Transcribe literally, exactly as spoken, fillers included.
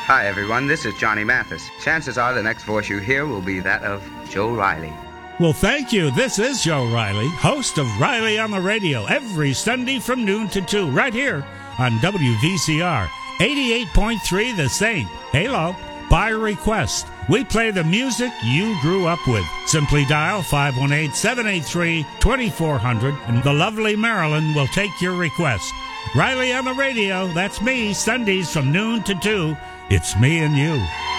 Hi, everyone. This is Johnny Mathis. Chances are the next voice you hear will be that of Joe Riley. Well, thank you. This is Joe Riley, host of Riley on the Radio, every Sunday from noon to two, right here on W V C R, eighty-eight point three The Saint. Halo, by request. We play the music you grew up with. Simply dial five one eight, seven eight three, two four zero zero, and the lovely Marilyn will take your request. Riley on the Radio, that's me, Sundays from noon to two. It's me and you.